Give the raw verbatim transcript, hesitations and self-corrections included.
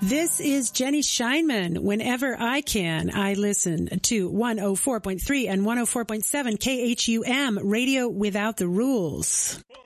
This is Jenny Scheinman. Whenever I can, I listen to one oh four point three and one oh four point seven K H U M, Radio Without the Rules.